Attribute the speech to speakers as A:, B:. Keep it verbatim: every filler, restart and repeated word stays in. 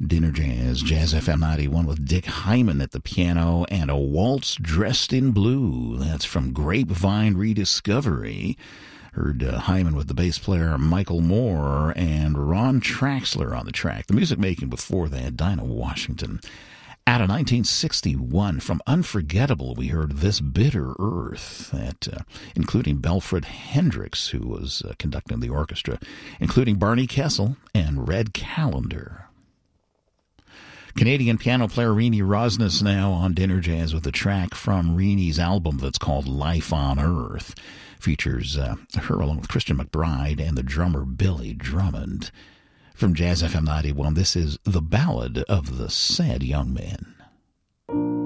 A: Dinner Jazz, Jazz F M ninety-one with Dick Hyman at the piano and a waltz dressed in blue. That's from Grapevine Rediscovery. Heard uh, Hyman with the bass player Michael Moore and Ron Traxler on the track. The music making before that, Dinah Washington. Out of nineteen sixty-one, from Unforgettable, we heard This Bitter Earth, that, uh, including Belfred Hendricks, who was uh, conducting the orchestra, including Barney Kessel and Red Callender. Canadian piano player Renee Rosnes now on Dinner Jazz with a track from Renee's album that's called Life on Earth. Features uh, her along with Christian McBride and the drummer Billy Drummond. From Jazz F M ninety-one, this is The Ballad of the Sad Young Man.